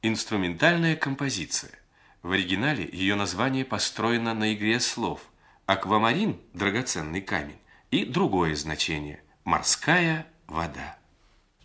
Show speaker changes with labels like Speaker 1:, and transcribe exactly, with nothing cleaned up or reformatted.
Speaker 1: Инструментальная композиция. В оригинале ее название построено на игре слов. Аквамарин – драгоценный камень, и другое значение – морская вода.